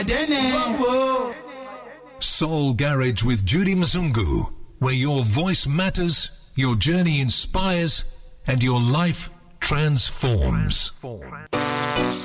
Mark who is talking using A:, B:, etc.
A: Soul Garage with Judy Mzungu, where your voice matters, your journey inspires, and your life transforms.